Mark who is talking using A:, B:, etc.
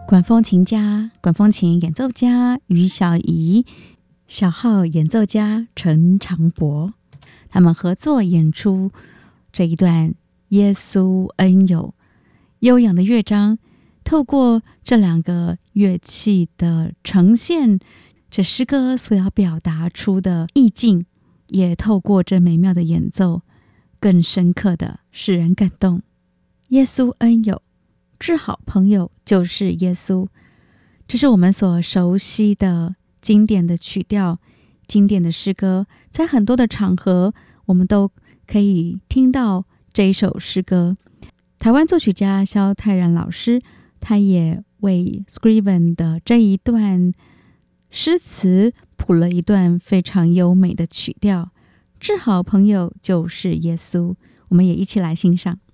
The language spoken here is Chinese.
A: 管风琴家、管风琴演奏家于小怡、小号演奏家陈长博，他们合作演出这一段耶稣恩友悠扬的乐章，透过这两个乐器的呈现，这诗歌所要表达出的意境，也透过这美妙的演奏，更深刻的使人感动。耶稣恩友，至好朋友就是耶稣，这是我们所熟悉的经典的曲调、经典的诗歌，在很多的场合我们都可以听到这一首诗歌。台湾作曲家萧泰然老师，他也为 Scriven 的这一段诗词谱了一段非常优美的曲调，至好朋友就是耶稣，我们也一起来欣赏。